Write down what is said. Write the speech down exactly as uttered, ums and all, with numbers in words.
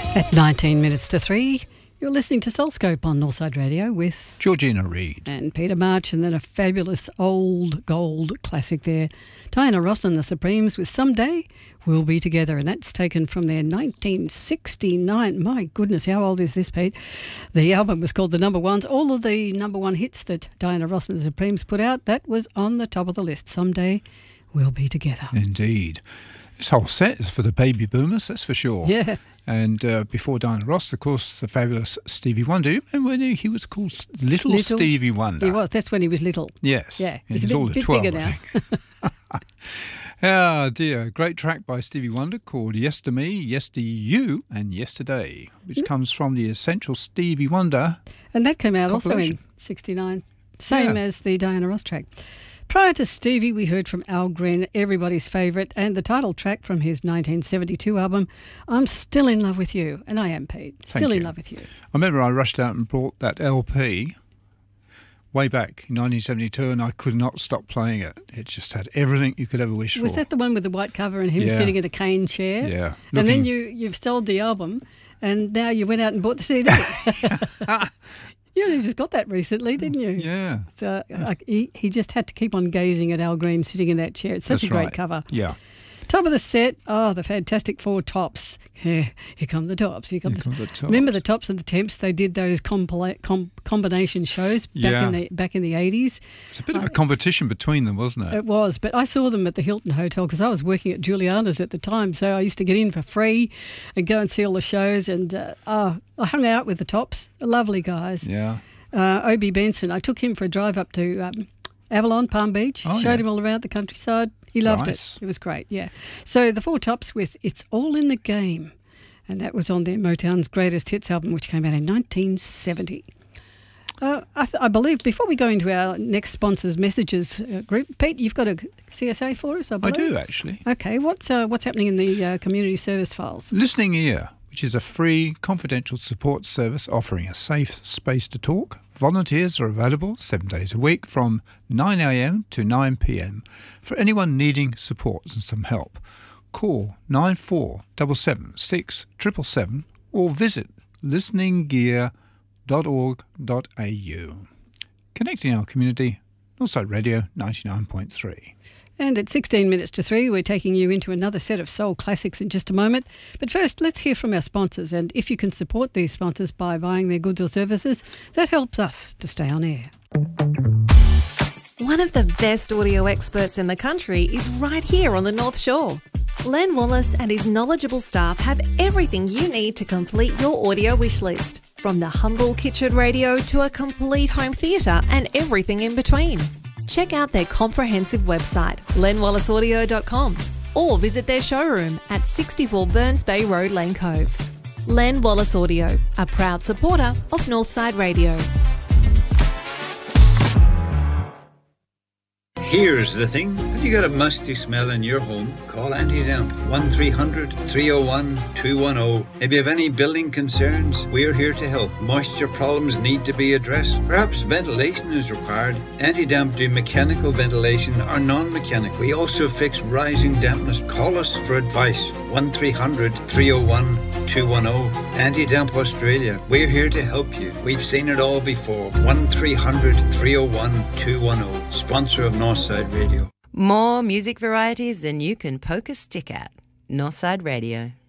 At nineteen minutes to three, you're listening to Soulscope on Northside Radio with Georgina Reid and Peter March, and then a fabulous old gold classic there, Diana Ross and the Supremes with Someday We'll Be Together, and that's taken from their nineteen sixty-nine. My goodness, how old is this, Pete? The album was called The Number Ones. All of the number one hits that Diana Ross and the Supremes put out, that was on the top of the list. Someday We'll Be Together. Indeed. This whole set is for the baby boomers, that's for sure. Yeah. And uh, before Diana Ross, of course, the fabulous Stevie Wonder. And when he, he was called Little Little Stevie Wonder. He was. That's when he was little. Yes. Yeah. He's, He's a all bit, at bit twelve, bigger I now. think. Oh, dear. Great track by Stevie Wonder called Yes to Me, Yes to You, and Yesterday, which mm. comes from the Essential Stevie Wonder. And that came out also in sixty-nine, same yeah. as the Diana Ross track. Prior to Stevie, we heard from Al Green, everybody's favourite, and the title track from his nineteen seventy-two album, I'm Still in Love with You. And I am, Pete. Still in love with you. I remember I rushed out and bought that L P way back in nineteen seventy-two, and I could not stop playing it. It just had everything you could ever wish for. Was that the one with the white cover and him yeah. sitting in a cane chair? Yeah. Looking... And then you, you've sold the album, and now you went out and bought the C D. You only just got that recently, didn't you? Yeah. So, like, he, he just had to keep on gazing at Al Green sitting in that chair. It's such That's a great right. cover. Yeah. Top of the set, oh, the Fantastic Four Tops. Yeah, here come the Tops. Here come, here the, come the Tops. Remember the Tops and the Temps? They did those compla- com- combination shows back yeah. in the back in the eighties. It's a bit of a competition between them, wasn't it? It was, but I saw them at the Hilton Hotel because I was working at Juliana's at the time, so I used to get in for free and go and see all the shows. And uh, oh, I hung out with the Tops, lovely guys. Yeah. Uh, Obie Benson, I took him for a drive up to um, Avalon, Palm Beach, oh, showed yeah. him all around the countryside. He loved nice. it. It was great, yeah. So the Four Tops with It's All in the Game, and that was on their Motown's Greatest Hits album, which came out in nineteen seventy. Uh, I, th- I believe, before we go into our next sponsors messages uh, group, Pete, you've got a C S A for us, I believe? I do, actually. Okay, what's, uh, what's happening in the uh, community service files? Listening Ear, which is a free confidential support service offering a safe space to talk. Volunteers are available seven days a week from nine a.m. to nine p.m. for anyone needing support and some help. Call nine four seven seven six seven seven seven or visit listening gear dot org dot a u. Connecting our community, Northside Radio ninety-nine point three. And at sixteen minutes to three, we're taking you into another set of soul classics in just a moment. But first, let's hear from our sponsors. And if you can support these sponsors by buying their goods or services, that helps us to stay on air. One of the best audio experts in the country is right here on the North Shore. Len Wallace and his knowledgeable staff have everything you need to complete your audio wish list. From the humble kitchen radio to a complete home theatre and everything in between. Check out their comprehensive website, len wallace audio dot com, or visit their showroom at sixty-four Burns Bay Road, Lane Cove. Len Wallace Audio, a proud supporter of Northside Radio. Here's the thing. Have you got a musty smell in your home? Call Anti-Damp. one three hundred three oh one two one oh. If you have any building concerns, we're here to help. Moisture problems need to be addressed. Perhaps ventilation is required. Anti-Damp do mechanical ventilation or non-mechanical. We also fix rising dampness. Call us for advice. one three hundred three oh one two one oh. Anti-Damp Australia. We're here to help you. We've seen it all before. one three hundred three oh one two one oh. Sponsor of Northside Radio. More music varieties than you can poke a stick at. Northside Radio.